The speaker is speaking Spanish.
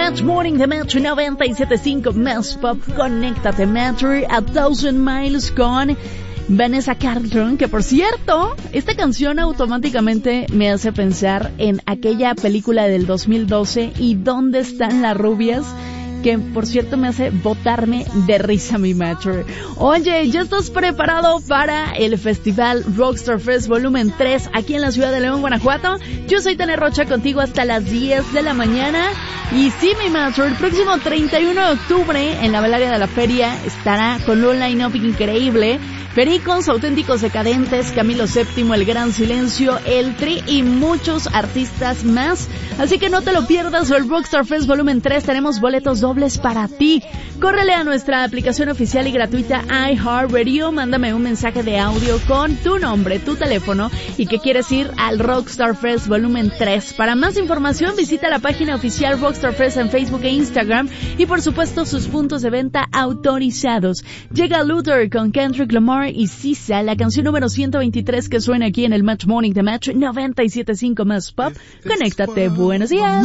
Match Morning de Match 97.5 Más Pop. Conéctate Match a 1000 Miles con Vanessa Carlton, que por cierto, esta canción automáticamente me hace pensar en aquella película del 2012 y ¿Dónde están las rubias? Que por cierto me hace botarme de risa mi Matcher. Oye, ¿ya estás preparado para el festival Rockstar Fest Volumen 3 aquí en la ciudad de León, Guanajuato? Yo soy Tania Rocha, contigo hasta las 10 de la mañana. Y sí, mi Matcher, el próximo 31 de octubre en la Balaria de la Feria estará con un line-up increíble. Pericos, Auténticos Decadentes, Camilo VII, El Gran Silencio, El Tri y muchos artistas más. Así que no te lo pierdas, el Rockstar Fest Volumen 3, tenemos boletos dobles para ti. Córrele a nuestra aplicación oficial y gratuita iHeartRadio, mándame un mensaje de audio con tu nombre, tu teléfono y que quieres ir al Rockstar Fest Volumen 3. Para más información visita la página oficial Rockstar Fest en Facebook e Instagram y por supuesto sus puntos de venta autorizados. Llega Luther con Kendrick Lamar y Sisa, la canción número 123 que suena aquí en el Match Morning de Match 97.5 Más Pop. Conéctate, buenos días.